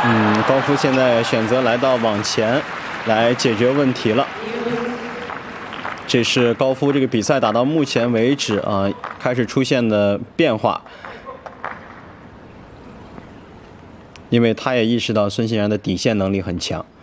高夫现在选择来到网前来解决问题了。这是高夫这个比赛打到目前为止开始出现的变化，因为他也意识到孙欣然的底线能力很强。